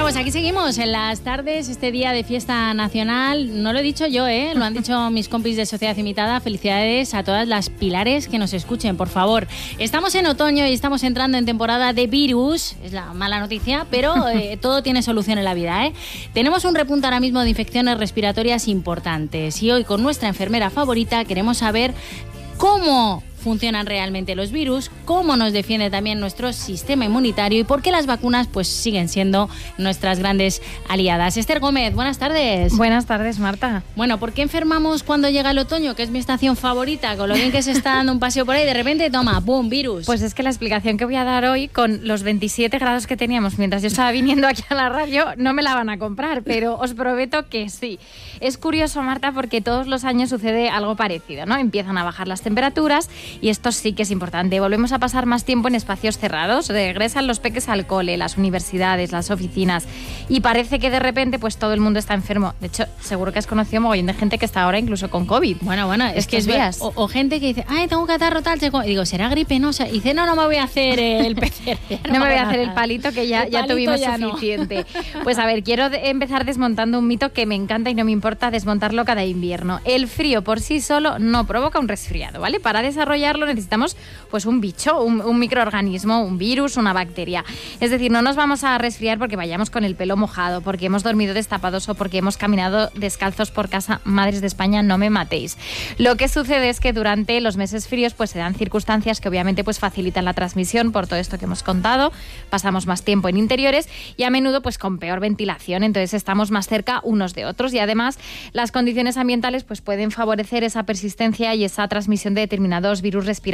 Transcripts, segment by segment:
Pues aquí seguimos en las tardes, este día de fiesta nacional. No lo he dicho yo, lo han dicho mis compis de Sociedad Imitada. Felicidades a todas las pilares que nos escuchen, por favor. Estamos en otoño y estamos entrando en temporada de virus. Es la mala noticia, pero todo tiene solución en la vida, Tenemos un repunte ahora mismo de infecciones respiratorias importantes y hoy con nuestra enfermera favorita queremos saber cómo funcionan realmente los virus, cómo nos defiende también nuestro sistema inmunitario y por qué las vacunas pues siguen siendo nuestras grandes aliadas. Esther Gómez, buenas tardes. Buenas tardes, Marta. Bueno, ¿por qué enfermamos cuando llega el otoño, que es mi estación favorita, con lo bien que se está dando un paseo por ahí, de repente, toma, ¡boom!, virus? Pues es que la explicación que voy a dar hoy, con los 27 grados que teníamos mientras yo estaba viniendo aquí a la radio, no me la van a comprar, pero os prometo que sí. Es curioso, Marta, porque todos los años sucede algo parecido, ¿no? Empiezan a bajar las temperaturas y esto sí que es importante. Volvemos a pasar más tiempo en espacios cerrados, regresan los peques al cole, las universidades, las oficinas y parece que de repente pues todo el mundo está enfermo. De hecho, seguro que has conocido mogollón de gente que está ahora incluso con COVID. Bueno, es que es días. O gente que dice, ay, tengo un catarro tal, y digo, ¿será gripe? No, o sea, y dice, no me voy a hacer el PCR. No me voy a hacer el palito, que ya tuvimos ya suficiente. No. Pues a ver, quiero empezar desmontando un mito que me encanta y no me importa desmontarlo cada invierno. El frío por sí solo no provoca un resfriado, ¿vale? Para desarrollarlo necesitamos pues un bicho, un microorganismo, un virus, una bacteria. Es decir, no nos vamos a resfriar porque vayamos con el pelo mojado, porque hemos dormido destapados o porque hemos caminado descalzos por casa. Madres de España, no me matéis. Lo que sucede es que durante los meses fríos pues se dan circunstancias que obviamente pues facilitan la transmisión por todo esto que hemos contado. Pasamos más tiempo en interiores y a menudo pues con peor ventilación, entonces estamos más cerca unos de otros y además las condiciones ambientales pues pueden favorecer esa persistencia y esa transmisión de determinados virus respiratorios.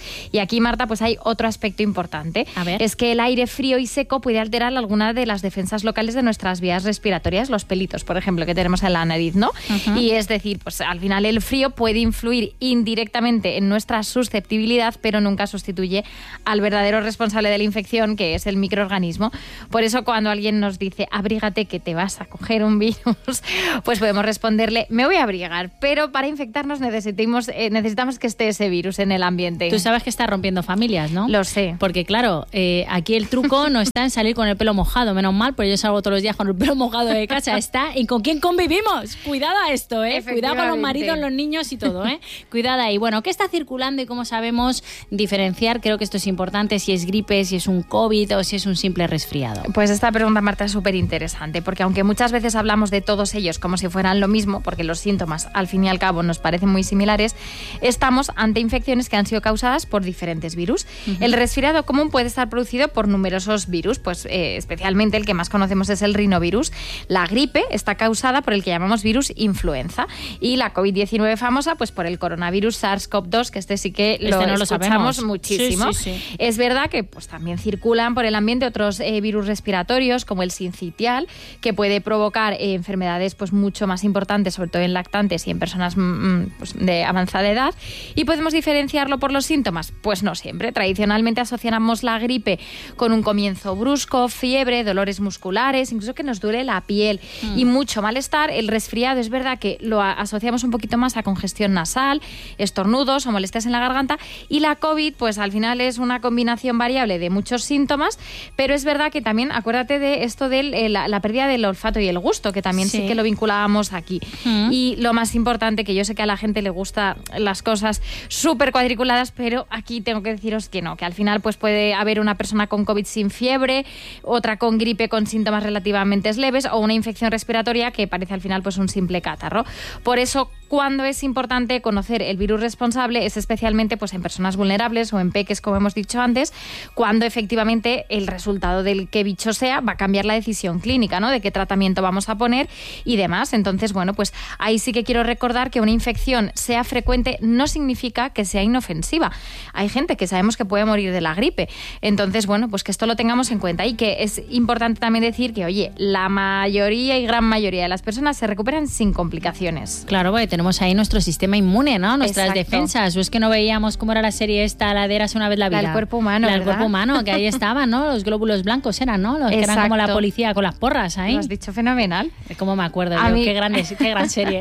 Y aquí, Marta, pues hay otro aspecto importante. A ver. Es que el aire frío y seco puede alterar alguna de las defensas locales de nuestras vías respiratorias, los pelitos, por ejemplo, que tenemos en la nariz, ¿no? Uh-huh. Y es decir, pues al final el frío puede influir indirectamente en nuestra susceptibilidad, pero nunca sustituye al verdadero responsable de la infección, que es el microorganismo. Por eso, cuando alguien nos dice, abrígate que te vas a coger un virus, pues podemos responderle, me voy a abrigar, pero para infectarnos necesitamos que esté ese virus en el ambiente. Tú sabes que está rompiendo familias, ¿no? Lo sé. Porque claro, aquí el truco no está en salir con el pelo mojado, menos mal, porque yo salgo todos los días con el pelo mojado de casa, está en con quién convivimos. Cuidado a esto, Cuidado con los maridos, los niños y todo, Cuidado ahí. Bueno, ¿qué está circulando y cómo sabemos diferenciar? Creo que esto es importante, si es gripe, si es un COVID o si es un simple resfriado. Pues esta pregunta, Marta, es súper interesante, porque aunque muchas veces hablamos de todos ellos como si fueran lo mismo, porque los síntomas al fin y al cabo nos parecen muy similares, estamos ante infecciones que han sido causadas por diferentes virus. Uh-huh. El resfriado común puede estar producido por numerosos virus, pues especialmente el que más conocemos es el rinovirus. La gripe está causada por el que llamamos virus influenza y la COVID-19 famosa pues por el coronavirus SARS-CoV-2, que sí que lo escuchamos muchísimo. Sí. Es verdad que pues también circulan por el ambiente otros virus respiratorios como el sincitial, que puede provocar enfermedades pues mucho más importantes, sobre todo en lactantes y en personas pues, de avanzada edad, y podemos diferenciarlo por los síntomas. Pues no siempre. Tradicionalmente asociamos la gripe con un comienzo brusco, fiebre, dolores musculares, incluso que nos duele la piel y mucho malestar. El resfriado es verdad que lo asociamos un poquito más a congestión nasal, estornudos o molestias en la garganta, y la COVID pues al final es una combinación variable de muchos síntomas, pero es verdad que también acuérdate de esto de la pérdida del olfato y el gusto, que también sí que lo vinculábamos aquí. Y lo más importante, que yo sé que a la gente le gusta las cosas súper cuadriculadas, pero aquí tengo que deciros que no, que al final pues puede haber una persona con COVID sin fiebre, otra con gripe con síntomas relativamente leves o una infección respiratoria que parece al final pues un simple catarro. Por eso, cuando es importante conocer el virus responsable es especialmente pues en personas vulnerables o en peques, como hemos dicho antes, cuando efectivamente el resultado del qué bicho sea va a cambiar la decisión clínica, ¿no? De qué tratamiento vamos a poner y demás. Entonces, bueno, pues ahí sí que quiero recordar que una infección sea frecuente no significa que sea inofensiva. Hay gente que sabemos que puede morir de la gripe. Entonces, bueno, pues que esto lo tengamos en cuenta y que es importante también decir que, oye, la mayoría y gran mayoría de las personas se recuperan sin complicaciones. Claro, porque tenemos ahí nuestro sistema inmune, ¿no? Nuestras defensas. O es que no veíamos cómo era la serie esta, la de Érase una vez la vida. La del cuerpo humano, del cuerpo humano, que ahí estaban, ¿no? Los glóbulos blancos eran, ¿no? Los que eran como la policía con las porras ahí. Lo has dicho fenomenal. ¿Cómo me acuerdo? Qué gran serie,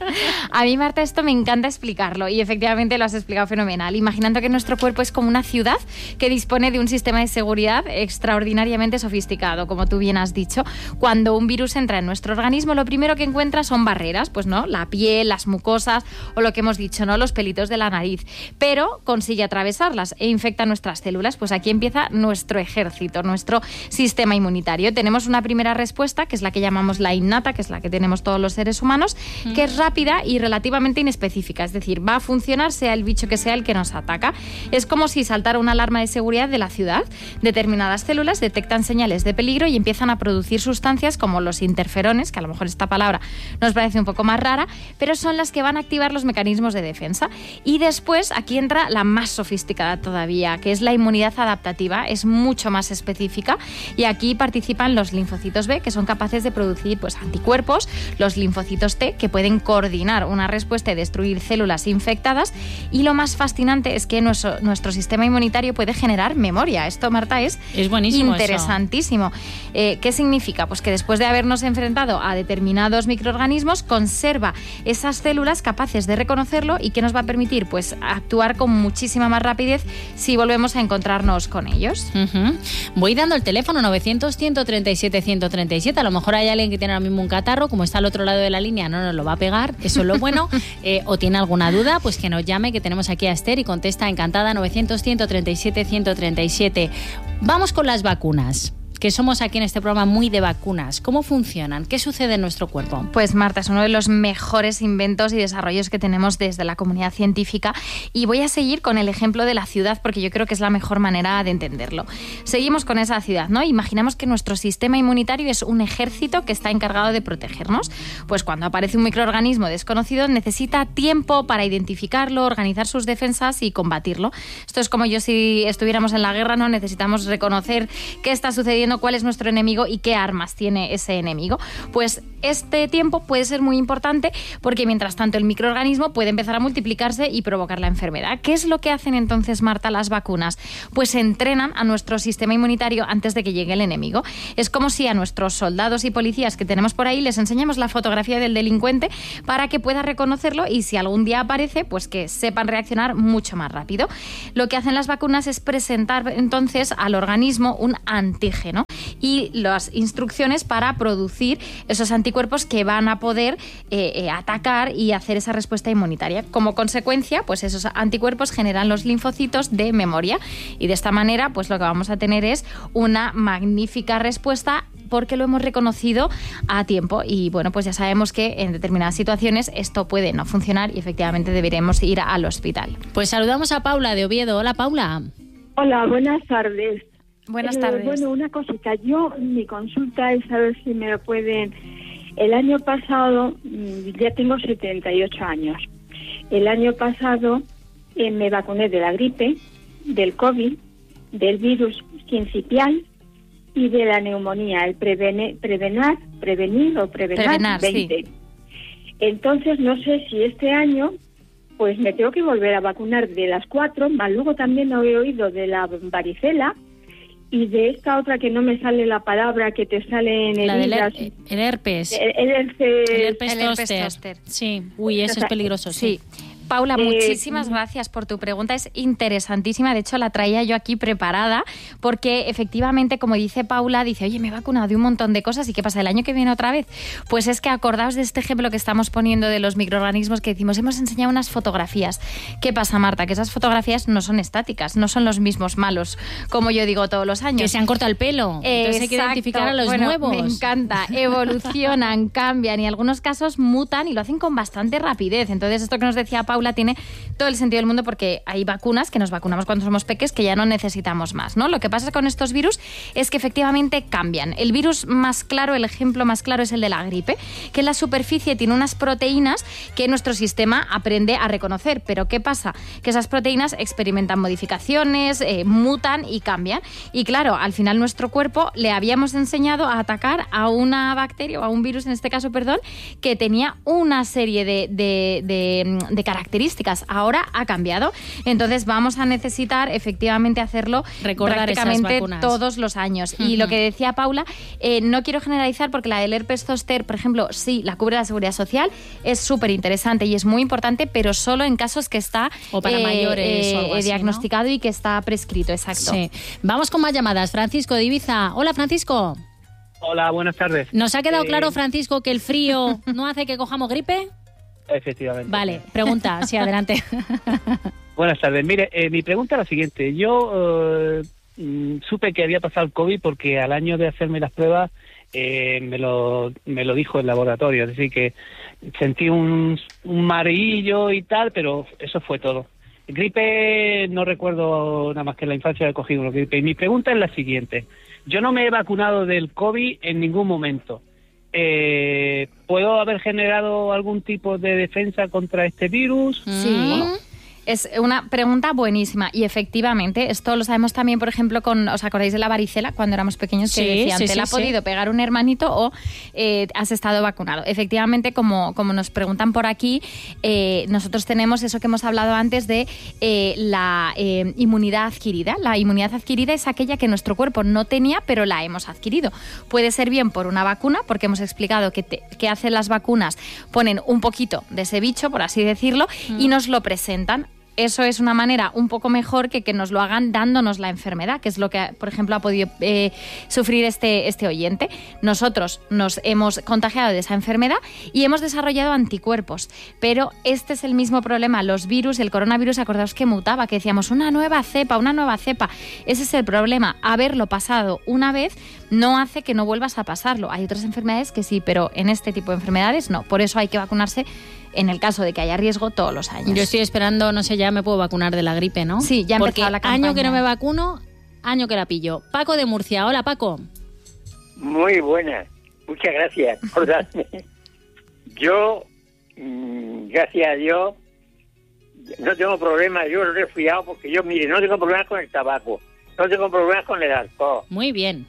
A mí, Marta, esto me encanta explicarlo y efectivamente lo has explicado fenomenal. Imaginando que nuestro cuerpo es como una ciudad que dispone de un sistema de seguridad extraordinariamente sofisticado, como tú bien has dicho. Cuando un virus entra en nuestro organismo, lo primero que encuentra son barreras, pues no, la piel, las mucosas o lo que hemos dicho, ¿no?, los pelitos de la nariz. Pero consigue atravesarlas e infecta nuestras células. Pues aquí empieza nuestro ejército, nuestro sistema inmunitario. Tenemos una primera respuesta, que es la que llamamos la innata, que es la que tenemos todos los seres humanos, que es rápida y relativamente inespecífica. Es decir, va a funcionar sea el bicho que sea el que nos ataca. Es como si saltara una alarma de seguridad de la ciudad. Determinadas células detectan señales de peligro y empiezan a producir sustancias como los interferones, que a lo mejor esta palabra nos parece un poco más rara, pero son las que van a activar los mecanismos de defensa. Y después aquí entra la más sofisticada todavía, que es la inmunidad adaptativa. Es mucho más específica y aquí participan los linfocitos B, que son capaces de producir pues anticuerpos, los linfocitos T, que pueden coordinar una respuesta y destruir células infectadas. Y lo más fascinante es que nuestro sistema inmunitario puede generar memoria. Esto, Marta, es buenísimo, interesantísimo. ¿Qué significa? Pues que después de habernos enfrentado a determinados microorganismos, conserva esas células capaces de reconocerlo y que nos va a permitir pues actuar con muchísima más rapidez si volvemos a encontrarnos con ellos. Voy dando el teléfono 900-137-137. A lo mejor hay alguien que tiene ahora mismo un catarro, como está al otro lado de la línea, no nos lo va a pegar, eso es lo bueno. O tiene alguna duda, pues que nos llame, que tenemos aquí a Esther y contesta encantada. 900-137-137. Vamos con las vacunas, que somos aquí en este programa muy de vacunas. ¿Cómo funcionan? ¿Qué sucede en nuestro cuerpo? Pues, Marta, es uno de los mejores inventos y desarrollos que tenemos desde la comunidad científica y voy a seguir con el ejemplo de la ciudad porque yo creo que es la mejor manera de entenderlo. Seguimos con esa ciudad, ¿no? Imaginamos que nuestro sistema inmunitario es un ejército que está encargado de protegernos. Pues cuando aparece un microorganismo desconocido necesita tiempo para identificarlo, organizar sus defensas y combatirlo. Esto es como si estuviéramos en la guerra, ¿no? Necesitamos reconocer qué está sucediendo, cuál es nuestro enemigo y qué armas tiene ese enemigo. Pues este tiempo puede ser muy importante porque mientras tanto el microorganismo puede empezar a multiplicarse y provocar la enfermedad. ¿Qué es lo que hacen entonces, Marta, las vacunas? Pues entrenan a nuestro sistema inmunitario antes de que llegue el enemigo. Es como si a nuestros soldados y policías que tenemos por ahí les enseñamos la fotografía del delincuente para que pueda reconocerlo y si algún día aparece, pues que sepan reaccionar mucho más rápido. Lo que hacen las vacunas es presentar entonces al organismo un antígeno y las instrucciones para producir esos anticuerpos que van a poder atacar y hacer esa respuesta inmunitaria. Como consecuencia, pues esos anticuerpos generan los linfocitos de memoria y de esta manera pues lo que vamos a tener es una magnífica respuesta porque lo hemos reconocido a tiempo y bueno, pues ya sabemos que en determinadas situaciones esto puede no funcionar y efectivamente deberemos ir al hospital. Pues saludamos a Paula de Oviedo. Hola, Paula. Hola, buenas tardes. Buenas tardes. Bueno, una cosita. Mi consulta es a ver si me lo pueden... El año pasado, ya tengo 78 años. El año pasado me vacuné de la gripe, del COVID, del virus sincicial y de la neumonía, el prevenir 20. Sí. Entonces, no sé si este año pues me tengo que volver a vacunar de las 4, más luego también he oído de la varicela y de esta otra que no me sale la palabra, que te sale en el herpes. El herpes zóster. Sí, eso es peligroso. Sí. Paula, muchísimas gracias por tu pregunta, es interesantísima, de hecho la traía yo aquí preparada porque efectivamente, como dice Paula, dice, oye, me he vacunado de un montón de cosas y ¿qué pasa el año que viene otra vez? Pues es que acordaos de este ejemplo que estamos poniendo de los microorganismos que decimos, hemos enseñado unas fotografías. ¿Qué pasa, Marta? Que esas fotografías no son estáticas, no son los mismos malos, como yo digo todos los años. Que se han cortado el pelo, entonces hay que identificar a los nuevos. Me encanta, evolucionan, cambian y en algunos casos mutan y lo hacen con bastante rapidez. Entonces esto que nos decía Paula tiene todo el sentido del mundo porque hay vacunas que nos vacunamos cuando somos peques que ya no necesitamos más, ¿no? Lo que pasa con estos virus es que efectivamente cambian. El virus más claro, el ejemplo más claro es el de la gripe, que en la superficie tiene unas proteínas que nuestro sistema aprende a reconocer. Pero ¿qué pasa? Que esas proteínas experimentan modificaciones, mutan y cambian. Y claro, al final nuestro cuerpo le habíamos enseñado a atacar a una bacteria o a un virus, en este caso, que tenía una serie de características características. Ahora ha cambiado. Entonces vamos a necesitar efectivamente hacerlo recordar prácticamente todos los años. Y lo que decía Paula, no quiero generalizar porque la del herpes zóster, por ejemplo, sí, la cubre la Seguridad Social, es súper interesante y es muy importante, pero solo en casos que está o para mayores o algo así, diagnosticado, ¿no? Y que está prescrito, exacto. Sí. Vamos con más llamadas. Francisco de Ibiza. Hola, Francisco. Hola, buenas tardes. ¿Nos ha quedado claro, Francisco, que el frío no hace que cojamos gripe? Efectivamente. Vale, pregunta, sí, adelante. Buenas tardes. Mire, mi pregunta es la siguiente. Yo supe que había pasado el COVID porque al año de hacerme las pruebas me lo dijo el laboratorio. Es decir, que sentí un mareillo y tal, pero eso fue todo. Gripe no recuerdo nada más que en la infancia he cogido una gripe. Y mi pregunta es la siguiente. Yo no me he vacunado del COVID en ningún momento. ¿Puedo haber generado algún tipo de defensa contra este virus? Sí. Es una pregunta buenísima y efectivamente esto lo sabemos también, por ejemplo, ¿os acordáis de la varicela cuando éramos pequeños? Que decían, ¿te la ha podido pegar un hermanito o has estado vacunado? Efectivamente, como nos preguntan por aquí, nosotros tenemos eso que hemos hablado antes de la inmunidad adquirida. La inmunidad adquirida es aquella que nuestro cuerpo no tenía, pero la hemos adquirido. Puede ser bien por una vacuna, porque hemos explicado que hacen las vacunas, ponen un poquito de ese bicho, por así decirlo, y nos lo presentan. Eso es una manera un poco mejor que nos lo hagan dándonos la enfermedad, que es lo que, por ejemplo, ha podido sufrir este oyente. Nosotros nos hemos contagiado de esa enfermedad y hemos desarrollado anticuerpos. Pero este es el mismo problema. Los virus, el coronavirus, acordaos que mutaba, que decíamos una nueva cepa. Ese es el problema. Haberlo pasado una vez no hace que no vuelvas a pasarlo. Hay otras enfermedades que sí, pero en este tipo de enfermedades no. Por eso hay que vacunarse en el caso de que haya riesgo todos los años. Yo estoy esperando, no sé, ya me puedo vacunar de la gripe, ¿no? Sí, ya ha empezado la campaña. Año que no me vacuno, año que la pillo. Paco de Murcia. Hola, Paco. Muy buena. Muchas gracias por darme. Yo, gracias a Dios, no tengo problemas. Yo he resfriado porque yo, mire, no tengo problemas con el tabaco. No tengo problemas con el alcohol. Muy bien.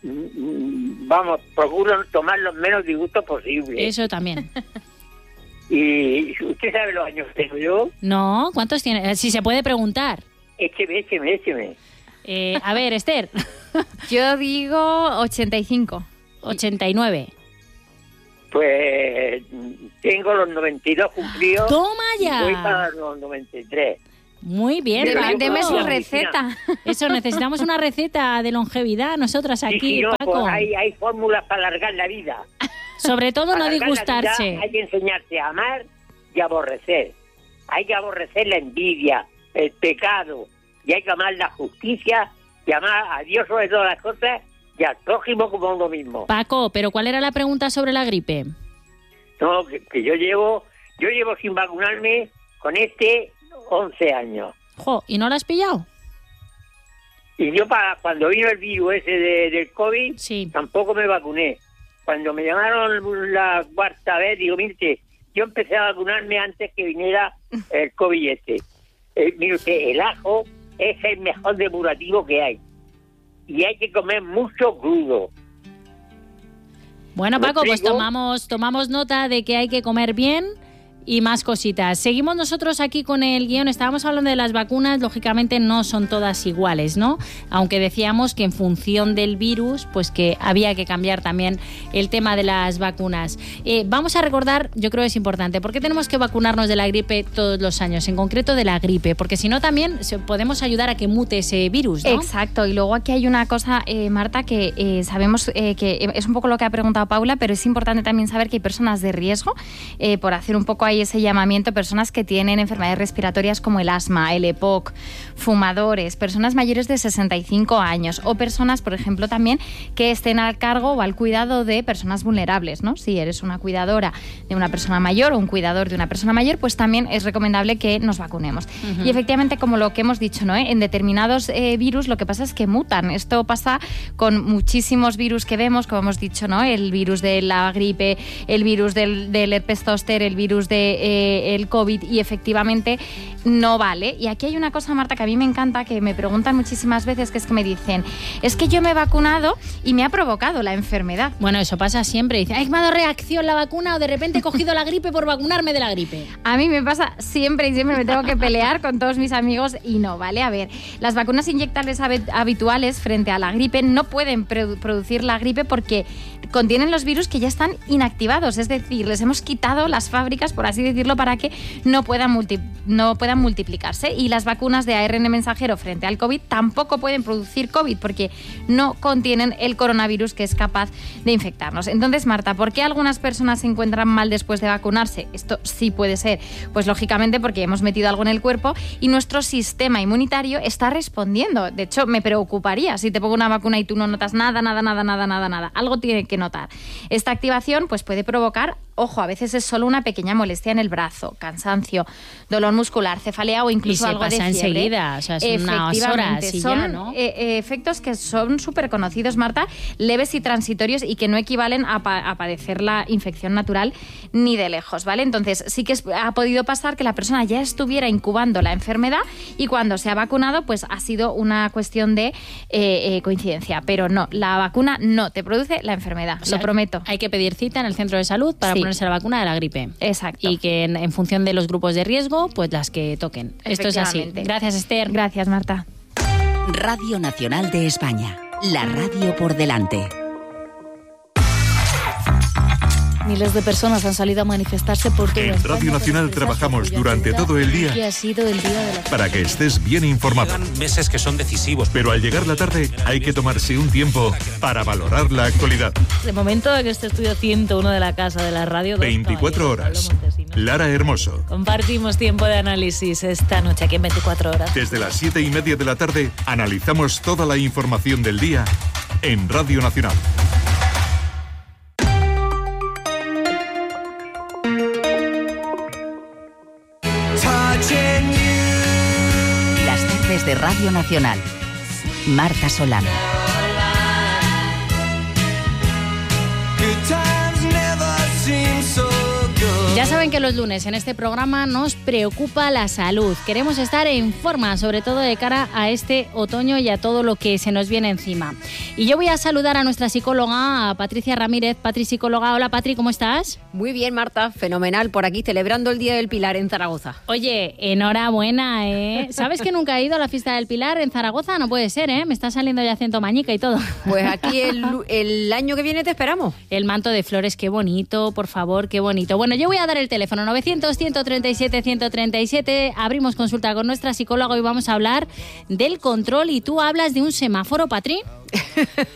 Vamos, procuro tomar los menos disgustos posibles. Eso también. ¿Y usted sabe los años que tengo yo? No, ¿cuántos tiene? Si se puede preguntar. Écheme. A ver, Esther. Yo digo 85. 89. Pues tengo los 92 cumplidos. ¡Toma ya! Y voy para los 93. Muy bien, deme su receta. Eso, necesitamos una receta de longevidad nosotras aquí, sí, no, Paco. Pues hay fórmulas para alargar la vida. Sobre todo no disgustarse. Hay que enseñarse a amar y aborrecer. Hay que aborrecer la envidia, el pecado, y hay que amar la justicia y amar a Dios sobre todas las cosas y al prójimo como a uno mismo. Paco, ¿pero cuál era la pregunta sobre la gripe? No, que yo llevo sin vacunarme con 11 años. Jo, ¿y no la has pillado? Y yo cuando vino el virus ese del COVID, sí, tampoco me vacuné. Cuando me llamaron la cuarta vez, digo, mire, yo empecé a vacunarme antes que viniera el COVID este. Mire usted, el ajo es el mejor depurativo que hay. Y hay que comer mucho crudo. Bueno, Paco, pues tomamos nota de que hay que comer bien y más cositas. Seguimos nosotros aquí con el guión. Estábamos hablando de las vacunas, lógicamente no son todas iguales, ¿no? Aunque decíamos que en función del virus, pues que había que cambiar también el tema de las vacunas. Vamos a recordar, yo creo que es importante, ¿por qué tenemos que vacunarnos de la gripe todos los años? En concreto de la gripe, porque si no también podemos ayudar a que mute ese virus, ¿no? Exacto, y luego aquí hay una cosa, Marta, que sabemos que es un poco lo que ha preguntado Paula, pero es importante también saber que hay personas de riesgo, por hacer un poco ahí ese llamamiento, personas que tienen enfermedades respiratorias como el asma, el EPOC, fumadores, personas mayores de 65 años o personas, por ejemplo, también que estén al cargo o al cuidado de personas vulnerables, ¿no? Si eres una cuidadora de una persona mayor o un cuidador de una persona mayor, pues también es recomendable que nos vacunemos. Y efectivamente, como lo que hemos dicho, ¿no? En determinados virus lo que pasa es que mutan. Esto pasa con muchísimos virus que vemos, como hemos dicho, ¿no? El virus de la gripe, el virus del herpes zóster, el virus de el COVID y efectivamente no vale. Y aquí hay una cosa, Marta, que a mí me encanta, que me preguntan muchísimas veces, que es que me dicen, es que yo me he vacunado y me ha provocado la enfermedad. Bueno, eso pasa siempre. Dice, ¿me ha dado reacción la vacuna o de repente he cogido la gripe por vacunarme de la gripe? A mí me pasa siempre y siempre me tengo que pelear con todos mis amigos y no, ¿vale? A ver, las vacunas inyectables habituales frente a la gripe no pueden producir la gripe porque contienen los virus que ya están inactivados, es decir, les hemos quitado las fábricas, por así decirlo, para que no puedan multiplicarse. Y las vacunas de ARN mensajero frente al COVID tampoco pueden producir COVID porque no contienen el coronavirus que es capaz de infectarnos. Entonces, Marta, ¿por qué algunas personas se encuentran mal después de vacunarse? Esto sí puede ser, pues lógicamente porque hemos metido algo en el cuerpo y nuestro sistema inmunitario está respondiendo. De hecho, me preocuparía si te pongo una vacuna y tú no notas nada. Algo tiene que notar. Esta activación pues puede provocar, ojo, a veces es solo una pequeña molestia en el brazo, cansancio, dolor muscular, cefalea o incluso algo de fiebre. Y se pasa enseguida, o sea, es unas horas y son ya, ¿no? Efectos que son súper conocidos, Marta, leves y transitorios y que no equivalen a padecer la infección natural ni de lejos, ¿vale? Entonces, sí que ha podido pasar que la persona ya estuviera incubando la enfermedad y cuando se ha vacunado, pues ha sido una cuestión de coincidencia. Pero no, la vacuna no te produce la enfermedad, o sea, lo prometo. Hay que pedir cita en el centro de salud para ponerse la vacuna de la gripe. Exacto. Y que en función de los grupos de riesgo, pues las que toquen. Esto es así. Gracias, Esther. Gracias, Marta. Radio Nacional de España. La radio por delante. Miles de personas han salido a manifestarse por todo En Radio Nacional trabajamos durante todo el día que ha sido el día de la... para que estés bien informado. Quedan meses que son decisivos. Pero al llegar la tarde hay que tomarse un tiempo para valorar la actualidad. De momento en este estudio 101 de la Casa de la Radio... 24 horas. Lara Hermoso. Compartimos tiempo de análisis esta noche aquí en 24 horas. Desde las 7:30 de la tarde analizamos toda la información del día en Radio Nacional. Las tardes de Radio Nacional. Marta Solano. Ya saben que los lunes en este programa nos preocupa la salud. Queremos estar en forma, sobre todo de cara a este otoño y a todo lo que se nos viene encima. Y yo voy a saludar a nuestra psicóloga, a Patricia Ramírez. Patri, psicóloga. Hola, Patri, ¿cómo estás? Muy bien, Marta. Fenomenal. Por aquí, celebrando el Día del Pilar en Zaragoza. Oye, enhorabuena, ¿eh? ¿Sabes que nunca he ido a la fiesta del Pilar en Zaragoza? No puede ser, ¿eh? Me está saliendo ya acento mañica y todo. Pues aquí el año que viene te esperamos. El manto de flores, qué bonito, por favor, qué bonito. Bueno, yo voy a dar el teléfono 900-137-137. Abrimos consulta con nuestra psicóloga y vamos a hablar del control y tú hablas de un semáforo, Patri.